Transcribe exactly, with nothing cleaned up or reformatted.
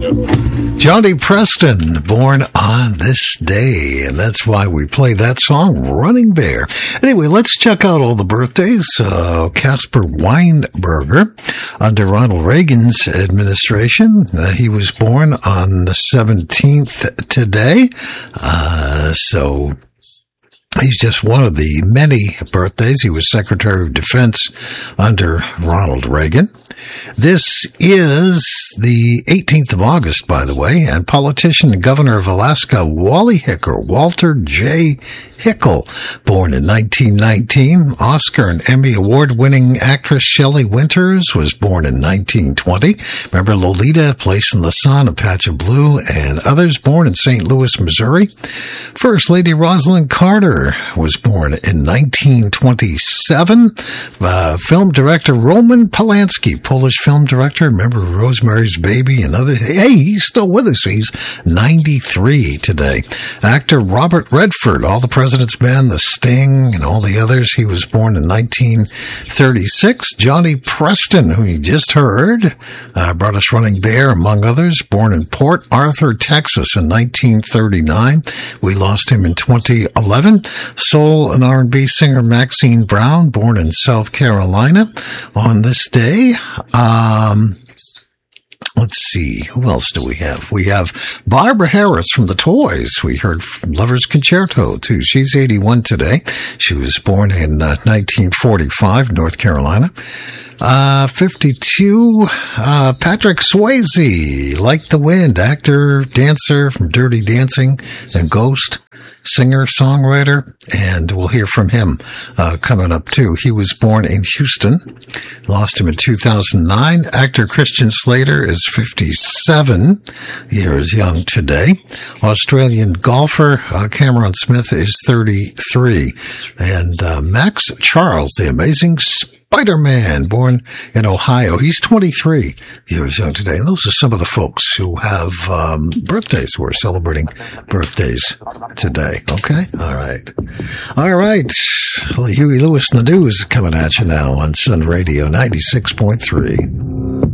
Johnny Preston, born on this day, and that's why we play that song, Running Bear. Anyway, let's check out all the birthdays. Uh, Caspar Weinberger, under Ronald Reagan's administration, uh, he was born on the seventeenth today. Uh, so... He's just one of the many birthdays. He was Secretary of Defense under Ronald Reagan. This is the eighteenth of August, by the way, and politician and governor of Alaska, Wally Hickel, Walter J. Hickel, born in nineteen nineteen. Oscar and Emmy Award-winning actress Shelley Winters was born in nineteen twenty. Remember Lolita, Place in the Sun, A Patch of Blue, and others, born in Saint Louis, Missouri. First Lady Rosalind Carter was born in nineteen twenty-seven. Uh, film director Roman Polanski, Polish film director. Remember Rosemary's Baby and other. Hey, he's still with us. He's ninety-three today. Actor Robert Redford, All the President's Men, The Sting, and all the others. He was born in nineteen thirty-six. Johnny Preston, who you just heard, uh, brought us Running Bear, among others. Born in Port Arthur, Texas in nineteen thirty-nine. We lost him in twenty eleven. Soul and R and B singer Maxine Brown, born in South Carolina on this day. Um, let's see, who else do we have? We have Barbara Harris from The Toys. We heard from Lover's Concerto, too. She's eighty-one today. She was born in uh, nineteen forty-five, North Carolina. Uh, fifty-two, uh, Patrick Swayze, Like the Wind, actor, dancer from Dirty Dancing and Ghost. Singer, songwriter, and we'll hear from him uh, coming up, too. He was born in Houston. Lost him in two thousand nine. Actor Christian Slater is fifty-seven years young today. Australian golfer uh, Cameron Smith is thirty-three. And uh, Max Charles, the amazing Spider-Man, born in Ohio. He's twenty-three years young today. And those are some of the folks who have um, birthdays. We're celebrating birthdays today. Okay? All right. All right. Huey Lewis and the News coming at you now on Sun Radio ninety-six point three.